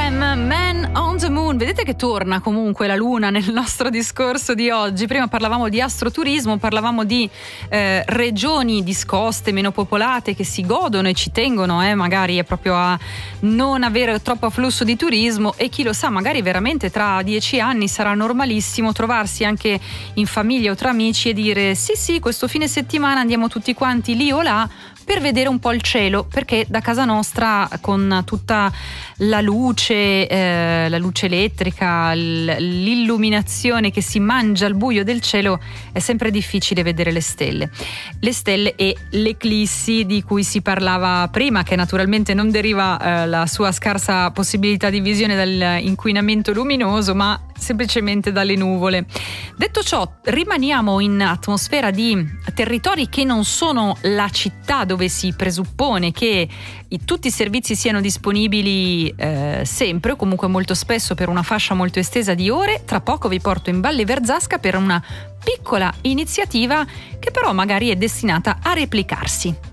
Man on the Moon. Vedete che torna comunque la luna nel nostro discorso di oggi. Prima parlavamo di astroturismo, parlavamo di regioni discoste, meno popolate, che si godono e ci tengono magari proprio a non avere troppo afflusso di turismo, e chi lo sa, magari veramente tra 10 anni sarà normalissimo trovarsi anche in famiglia o tra amici e dire sì, questo fine settimana andiamo tutti quanti lì o là per vedere un po' il cielo, perché da casa nostra, con tutta la luce elettrica, l'illuminazione che si mangia al buio del cielo, è sempre difficile vedere le stelle e l'eclissi di cui si parlava prima, che naturalmente non deriva la sua scarsa possibilità di visione dall'inquinamento luminoso, ma semplicemente dalle nuvole. Detto ciò, rimaniamo in atmosfera di territori che non sono la città, dove si presuppone che tutti i servizi siano disponibili sempre, o comunque molto spesso per una fascia molto estesa di ore. Tra poco vi porto in Valle Verzasca per una piccola iniziativa che però magari è destinata a replicarsi.